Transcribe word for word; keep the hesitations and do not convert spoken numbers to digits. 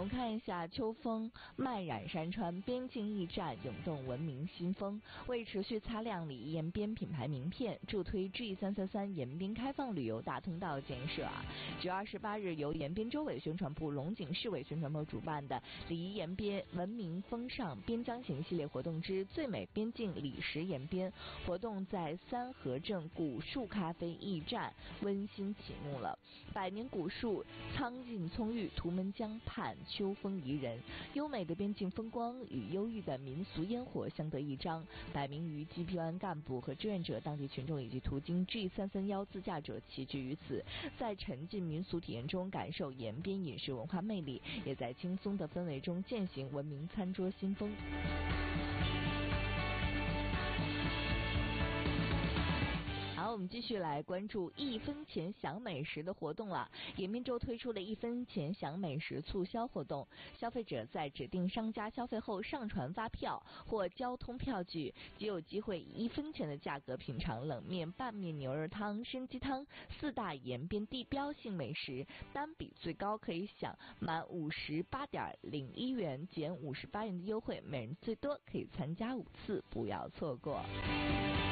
我们看一下秋风漫染山川，边境驿站涌动文明新风。为持续擦亮礼仪延边品牌名片，助推 G 三三三延边开放旅游大通道建设啊，九月二十八日由延边州委宣传部、龙井市委宣传部主办的礼仪延边文明风尚边疆行系列活动之最美边境礼食延边活动，在三河镇古树咖啡驿站温馨启幕了。百年古树苍劲葱郁，图们江畔秋风宜人，优美的边境风光与忧郁的民俗烟火相得益彰。百名于 G P O N 干部和志愿者、当地群众以及途经 G 三三一自驾者齐聚于此，在沉浸民俗体验中感受延边饮食文化魅力，也在轻松的氛围中践行文明餐桌新风。好，我们继续来关注一分钱享美食的活动了。延边州推出了一分钱享美食促销活动，消费者在指定商家消费后上传发票或交通票据，即有机会以一分钱的价格品尝冷面、拌面、牛肉汤、参鸡汤四大延边地标性美食，单笔最高可以享满五十八点零一元减五十八元的优惠，每人最多可以参加五次，不要错过。